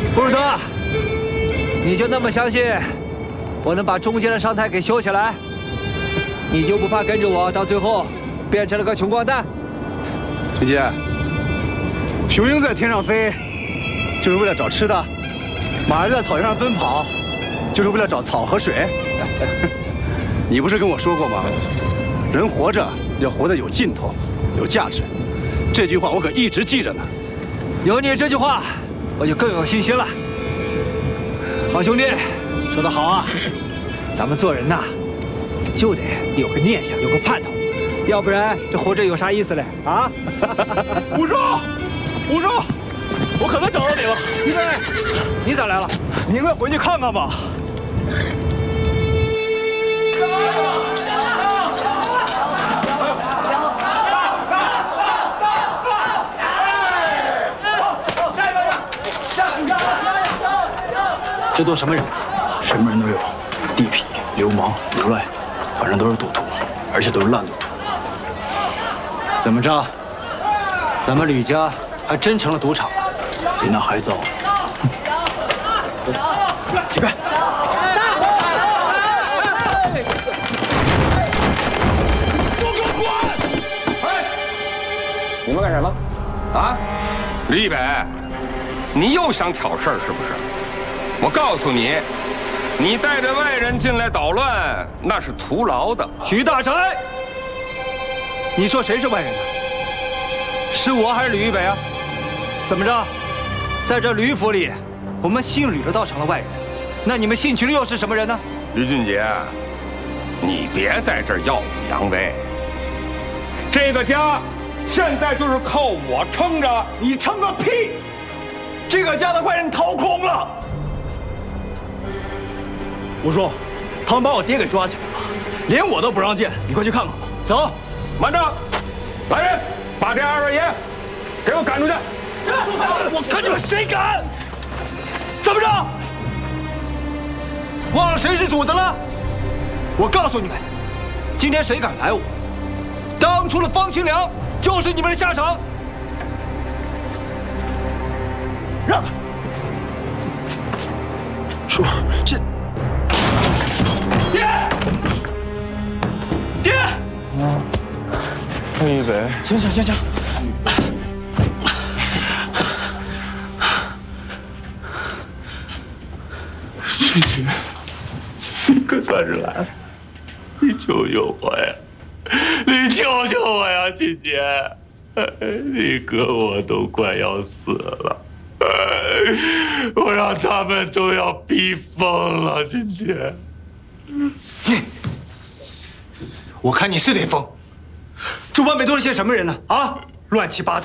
布鲁德，你就那么相信我能把中间的商台给修起来？你就不怕跟着我到最后变成了个穷光蛋？ 林杰，雄鹰在天上飞，就是为了找吃的；马儿在草原上奔跑，就是为了找草和水。你不是跟我说过吗？人活着要活得有劲头，有价值。这句话我可一直记着呢。 有你这句话，我就更有信心了。好兄弟，说得好啊！咱们做人呐，就得有个念想，有个盼头，要不然这活着有啥意思嘞？啊！ 五叔，五叔，我可能找到你了。 预备，你咋来了？ 你应该回去看看吧。 这都什么人？ 什么人都有，地痞、流氓、无赖，反正都是赌徒，而且都是烂赌徒。 怎么着？咱们吕家还真成了赌场， 比那还糟。起开！ 你们干什么？啊，李一北，你又想挑事儿是不是？我告诉你，你带着外人进来捣乱，那是徒劳的。 徐大宅，你说谁是外人呢？是我还是吕一北啊？怎么着，在这吕府里，我们姓吕的倒成了外人，那你们姓徐的又是什么人呢？ 吕俊杰，你别在这儿耀武扬威。这个家现在就是靠我撑着。 你撑个屁！这个家的坏人掏空了。五叔，他们把我爹给抓起来了，连我都不让见，你快去看看吧。 走， 慢着，来人，把这二位爷给我赶出去！ 我看你们谁敢！怎么着？忘了谁是主子了？我告诉你们，今天谁敢来我，当初的方清凉就是你们的下场。 让开！叔，这爹，爹！ 李一北， 行。俊杰，你可算是来了，你救救我呀！你救救我呀，俊杰！你哥我都快要死了，我让他们都要逼疯了，俊杰。 我看你是得疯。这外面都是些什么人呢？啊，乱七八糟。